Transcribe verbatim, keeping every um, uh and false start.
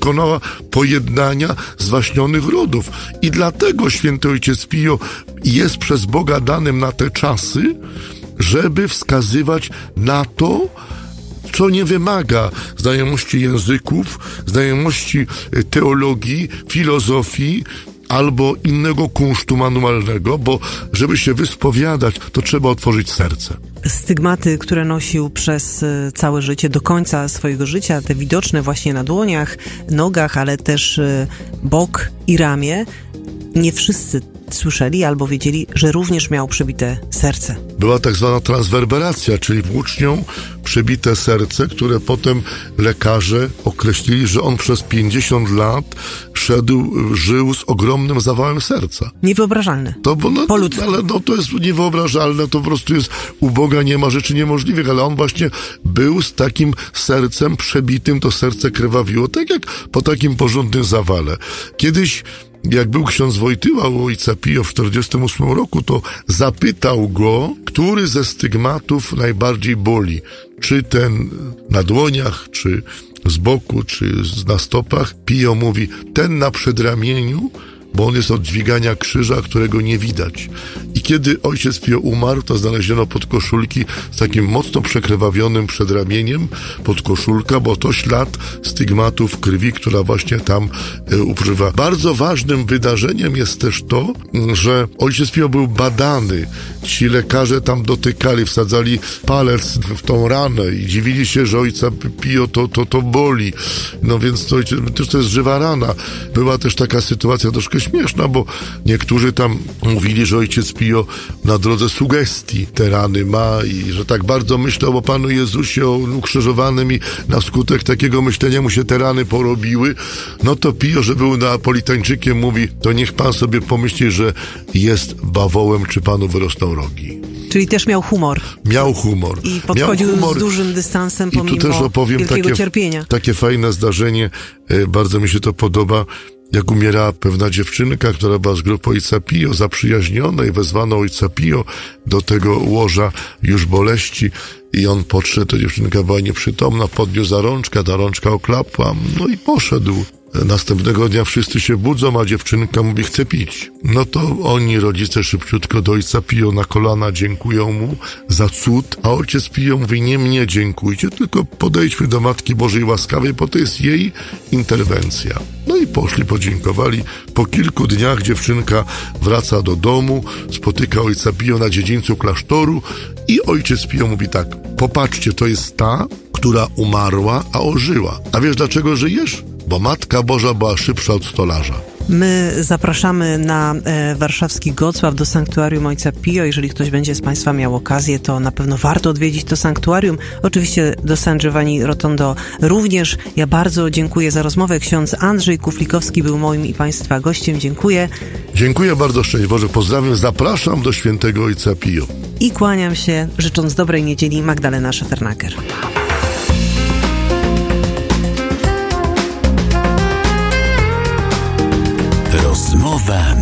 dokonała pojednania zwaśnionych rodów. I dlatego święty ojciec Pio jest przez Boga danym na te czasy, żeby wskazywać na to, co nie wymaga znajomości języków, znajomości teologii, filozofii albo innego kunsztu manualnego, bo żeby się wyspowiadać, to trzeba otworzyć serce. Stygmaty, które nosił przez całe życie, do końca swojego życia, te widoczne właśnie na dłoniach, nogach, ale też bok i ramię, nie wszyscy słyszeli albo wiedzieli, że również miał przebite serce. Była tak zwana transwerberacja, czyli włócznią przebite serce, które potem lekarze określili, że on przez pięćdziesiąt lat szedł, żył z ogromnym zawałem serca. Niewyobrażalne. To, bo no, po ludzku. Ale no, to jest niewyobrażalne, to po prostu jest, u Boga nie ma rzeczy niemożliwych, ale on właśnie był z takim sercem przebitym, to serce krwawiło, tak jak po takim porządnym zawale. Kiedyś jak był ksiądz Wojtyła u ojca Pio w czterdziestym ósmym roku, to zapytał go, który ze stygmatów najbardziej boli. Czy ten na dłoniach, czy z boku, czy na stopach. Pio mówi, ten na przedramieniu, bo on jest od dźwigania krzyża, którego nie widać. I kiedy ojciec Pio umarł, to znaleziono podkoszulki z takim mocno przekrwawionym przedramieniem, podkoszulka, bo to ślad stygmatów krwi, która właśnie tam e, upływa. Bardzo ważnym wydarzeniem jest też to, że ojciec Pio był badany. Ci lekarze tam dotykali, wsadzali palec w tą ranę i dziwili się, że ojca Pio to, to, to boli. No więc to, to, to jest żywa rana. Była też taka sytuacja troszkę śmieszna, bo niektórzy tam mówili, że ojciec Pio na drodze sugestii te rany ma i że tak bardzo myślał o Panu Jezusie, o ukrzyżowanym i na skutek takiego myślenia mu się te rany porobiły. No to Pio, że był neapolitańczykiem, mówi, to niech Pan sobie pomyśli, że jest bawołem, czy Panu wyrosną rogi. Czyli też miał humor. Miał humor. I podchodził miał humor. z dużym dystansem pomimo I tu też opowiem wielkiego takie, cierpienia. Takie fajne zdarzenie, bardzo mi się to podoba. Jak umierała pewna dziewczynka, która była z grupy ojca Pio, zaprzyjaźniona i wezwano ojca Pio do tego łoża już boleści i on podszedł, ta dziewczynka była nieprzytomna, podniósł za rączkę, ta rączka oklapła, no i poszedł. Następnego dnia wszyscy się budzą, a dziewczynka mówi, chce pić. No to oni, rodzice, szybciutko do ojca Pio na kolana dziękują mu za cud, a ojciec Pio mówi, nie mnie dziękujcie, tylko podejdźmy do Matki Bożej Łaskawej, bo to jest jej interwencja. No i poszli, podziękowali. Po kilku dniach dziewczynka wraca do domu, spotyka ojca Pio na dziedzińcu klasztoru i ojciec Pio mówi tak, popatrzcie, to jest ta, która umarła, a ożyła. A wiesz, dlaczego żyjesz? Bo Matka Boża była szybsza od stolarza. My zapraszamy na e, warszawski Gocław do sanktuarium ojca Pio. Jeżeli ktoś będzie z Państwa miał okazję, to na pewno warto odwiedzić to sanktuarium. Oczywiście do San Giovanni Rotondo również. Ja bardzo dziękuję za rozmowę. Ksiądz Andrzej Kuflikowski był moim i Państwa gościem. Dziękuję. Dziękuję bardzo, szczęść Boże. Pozdrawiam, zapraszam do świętego ojca Pio. I kłaniam się, życząc dobrej niedzieli, Magdalena Szefernaker. Rozmowa